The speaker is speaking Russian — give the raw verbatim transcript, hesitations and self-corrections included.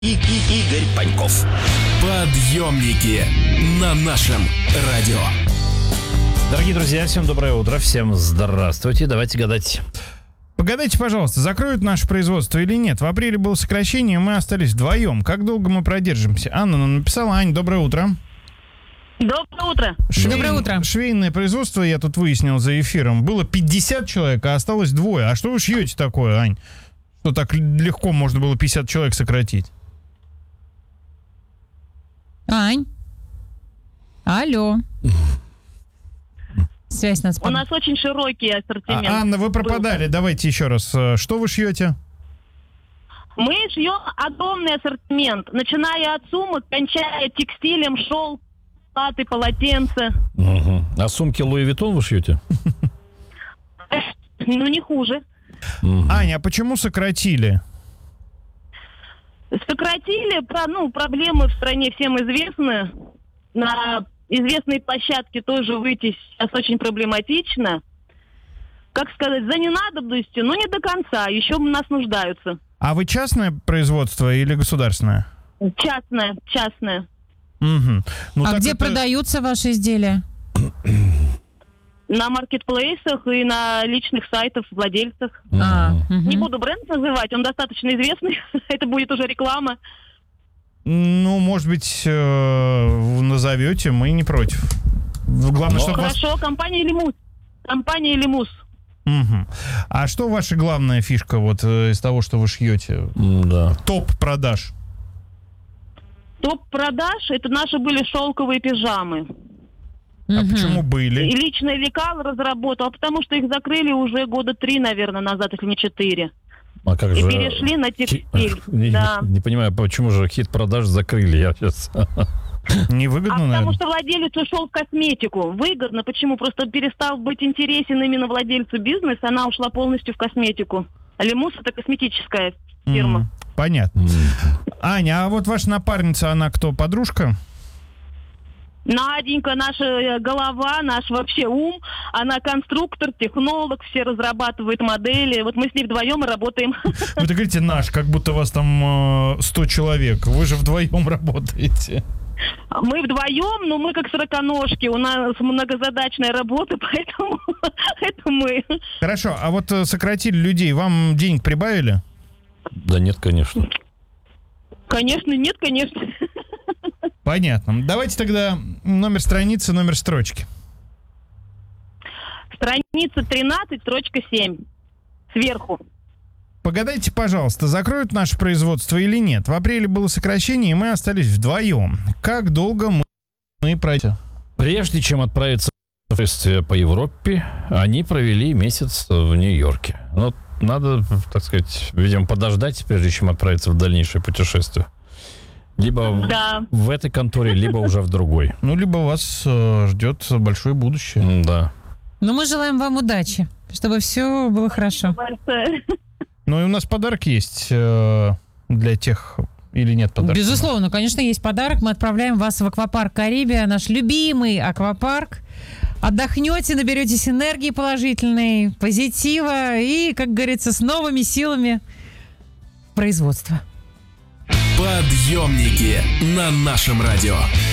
И, и, Игорь Паньков. Подъемники на нашем радио. Дорогие друзья, всем доброе утро, всем здравствуйте. Давайте гадать. Погадайте, пожалуйста, закроют наше производство или нет? В апреле было сокращение, мы остались вдвоем. Как долго мы продержимся? Анна нам написала. Ань, доброе утро. Доброе утро. Швейн... Доброе утро. Швейное производство, я тут выяснил за эфиром, было пятьдесят человек, а осталось двое. А что вы шьете такое, Ань? Что так легко можно было пятьдесят человек сократить? Ань. Алло. Связь нас... У нас очень широкий ассортимент. А, Анна, вы пропадали. Давайте еще раз. Что вы шьете? Мы шьем огромный ассортимент, начиная от сумок, кончая текстилем, шелк, платы, полотенца. Угу. А сумки Луи Виттон вы шьете? Ну, не хуже. Угу. Аня, а почему сократили? Сократили, ну, проблемы в стране всем известны. На известные площадки тоже выйти сейчас очень проблематично. Как сказать, за ненадобностью, но не до конца. Еще у нас нуждаются. А вы частное производство или государственное? Частное, частное. Угу. Ну, а так где это... продаются ваши изделия? На маркетплейсах и на личных сайтах владельцах. А, Не угу. буду бренд называть, он достаточно известный. Это будет уже реклама. Ну, может быть, э, назовете, мы не против. Главное, Но... чтобы вас... Хорошо, компания Лимус. Компания Лимус. Угу. А что ваша главная фишка вот э, из того, что вы шьете? Да. Топ продаж. Топ продаж это наши были шелковые пижамы. А Мгм. почему были? И лично Лекал разработал, потому что их закрыли уже года три, наверное, назад, если не четыре. А как И же... перешли на текстиль. Не, Да. не, не понимаю, почему же хит продаж закрыли? Я сейчас... Невыгодно, А потому наверное. что владелец ушел в косметику. Выгодно. Почему? Просто перестал быть интересен именно владельцу бизнеса. Она ушла полностью в косметику. А Лимус это косметическая фирма. М, Понятно. Аня, а вот ваша напарница, она кто, подружка? Наденька, наша э, голова, наш вообще ум. Она конструктор, технолог, все разрабатывает модели. Вот мы с ней вдвоем и работаем. Вы так говорите наш, как будто вас там э, сто человек. Вы же вдвоем работаете. Мы вдвоем, но мы как сороконожки. У нас многозадачная работа, поэтому это мы. Хорошо, а вот э, сократили людей, вам денег прибавили? Да нет, конечно. Конечно, нет, конечно. Понятно. Давайте тогда номер страницы, номер строчки. Страница тринадцать, строчка семь. Сверху. Погадайте, пожалуйста, закроют наше производство или нет? В апреле было сокращение, и мы остались вдвоем. Как долго мы, мы пройдем? Прежде чем отправиться в путешествие по Европе, они провели месяц в Нью-Йорке. Ну, надо, так сказать, видимо, подождать, прежде чем отправиться в дальнейшее путешествие. Либо Да. в, в этой конторе, либо уже в другой. Ну, либо вас э, ждет большое будущее. М, Да. Ну, мы желаем вам удачи, чтобы все было хорошо. Большое. Ну, и у нас подарок есть э, для тех... Или нет подарка? Безусловно, конечно, есть подарок. Мы отправляем вас в аквапарк Карибия, наш любимый аквапарк. Отдохнете, наберетесь энергии положительной, позитива и, как говорится, с новыми силами производства. Подъемники на нашем радио.